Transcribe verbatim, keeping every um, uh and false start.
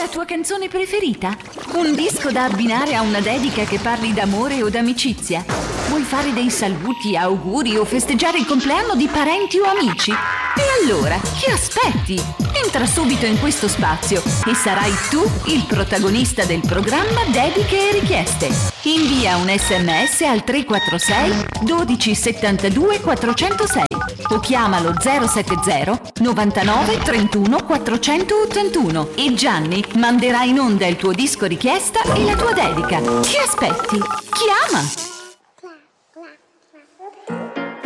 La tua canzone preferita? Un disco da abbinare a una dedica che parli d'amore o d'amicizia? Vuoi fare dei saluti, auguri o festeggiare il compleanno di parenti o amici? E allora, che aspetti? Entra subito in questo spazio e sarai tu il protagonista del programma Dediche e Richieste. Invia un sms al tre quattro sei dodici settantadue quattrocentosei o chiamalo zero sette zero novantanove trentuno quattrocentottantuno e Gianni manderà in onda il tuo disco richiesta e la tua dedica. Che aspetti? Chiama!